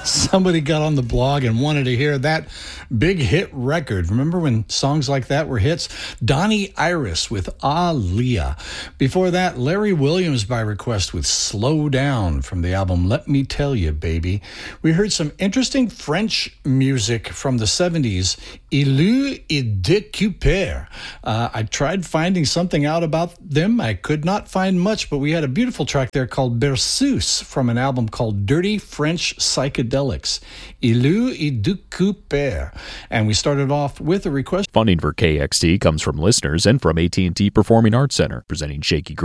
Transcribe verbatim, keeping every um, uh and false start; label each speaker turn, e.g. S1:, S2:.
S1: Somebody got on the blog and wanted to hear that big hit record. Remember when songs like that were hits? Donnie Iris with Aaliyah. Before that, Larry Williams by request with Slow Down from the album Let Me Tell You, Baby. We heard some interesting French music from the seventies, Illu et de Cooper. Uh, I tried finding something out about them. I could not find much, but we had a beautiful track there called Berceuse from an album called Dirty French Psychedelics. Illu et de Cooper. And we started off with a request.
S2: Funding for K X T comes from listeners and from A T and T Performing Arts Center, presenting Shaky